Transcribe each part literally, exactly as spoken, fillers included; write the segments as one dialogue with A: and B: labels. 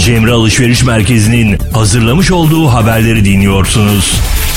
A: Cemre Alışveriş Merkezi'nin hazırlamış olduğu haberleri dinliyorsunuz.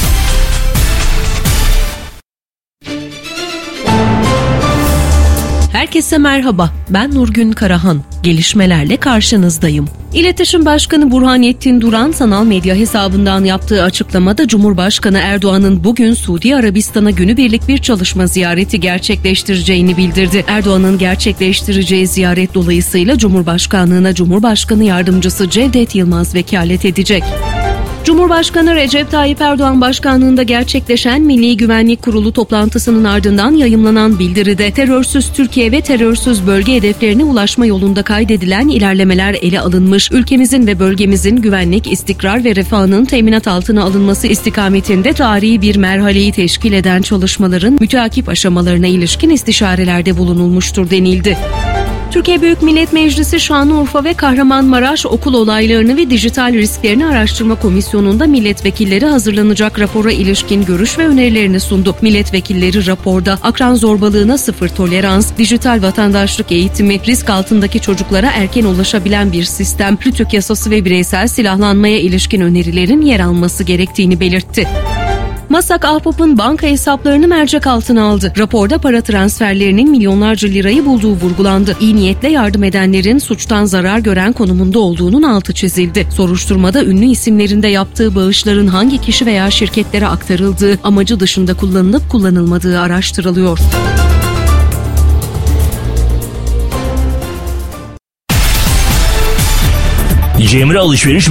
B: Herkese merhaba, ben Nurgün Karahan. Gelişmelerle karşınızdayım. İletişim Başkanı Burhanettin Duran, sanal medya hesabından yaptığı açıklamada Cumhurbaşkanı Erdoğan'ın bugün Suudi Arabistan'a günübirlik bir çalışma ziyareti gerçekleştireceğini bildirdi. Erdoğan'ın gerçekleştireceği ziyaret dolayısıyla Cumhurbaşkanlığına Cumhurbaşkanı Yardımcısı Cevdet Yılmaz vekalet edecek. Cumhurbaşkanı Recep Tayyip Erdoğan başkanlığında gerçekleşen Milli Güvenlik Kurulu toplantısının ardından yayımlanan bildiride terörsüz Türkiye ve terörsüz bölge hedeflerine ulaşma yolunda kaydedilen ilerlemeler ele alınmış, ülkemizin ve bölgemizin güvenlik, istikrar ve refahının teminat altına alınması istikametinde tarihi bir merhaleyi teşkil eden çalışmaların müteakip aşamalarına ilişkin istişarelerde bulunulmuştur denildi. Türkiye Büyük Millet Meclisi Şanlıurfa ve Kahramanmaraş okul olaylarını ve dijital risklerini araştırma komisyonunda milletvekilleri hazırlanacak rapora ilişkin görüş ve önerilerini sundu. Milletvekilleri raporda akran zorbalığına sıfır tolerans, dijital vatandaşlık eğitimi, risk altındaki çocuklara erken ulaşabilen bir sistem, Rütük yasası ve bireysel silahlanmaya ilişkin önerilerin yer alması gerektiğini belirtti. Masak Ahbap'ın banka hesaplarını mercek altına aldı. Raporda para transferlerinin milyonlarca lirayı bulduğu vurgulandı. İyi niyetle yardım edenlerin suçtan zarar gören konumunda olduğunun altı çizildi. Soruşturmada ünlü isimlerinde yaptığı bağışların hangi kişi veya şirketlere aktarıldığı, amacı dışında kullanılıp kullanılmadığı araştırılıyor.
A: Cemre Alışveriş